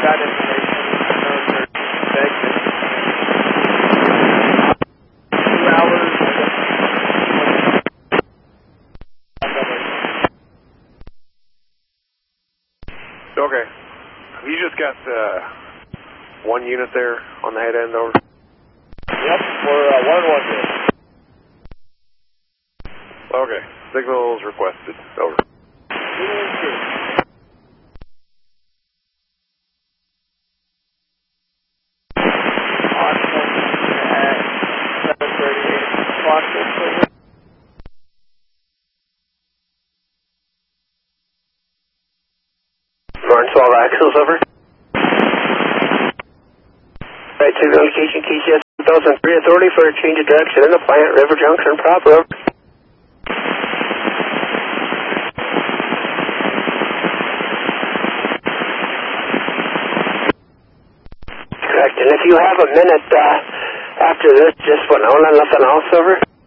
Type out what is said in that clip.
that information. Okay. You just got one unit there on the head end, over? Yep, we're 1 and 1 here. Okay. Signals requested, over. North 12 Axles, over. Right to the location, KCS 1003, authority for a change of direction in the plant, River Junction, proper, over. Correct, and if you have a minute after this, just for now, nothing else, over.